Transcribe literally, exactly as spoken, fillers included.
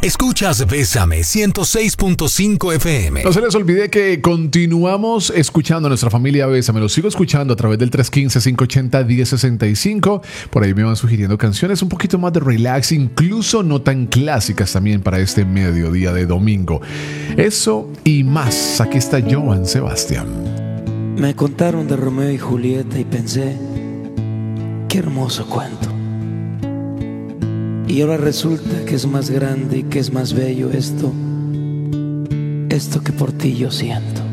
Escuchas Bésame ciento seis punto cinco F M. No se les olvide que continuamos escuchando a nuestra familia Bésame. Lo sigo escuchando a través del tres uno cinco, cinco ocho cero, uno cero seis cinco. Por ahí me van sugiriendo canciones un poquito más de relax, incluso no tan clásicas también para este mediodía de domingo. Eso y más. Aquí está Joan Sebastián. Me contaron de Romeo y Julieta y pensé, qué hermoso cuento. Y ahora resulta que es más grande y que es más bello esto, esto que por ti yo siento.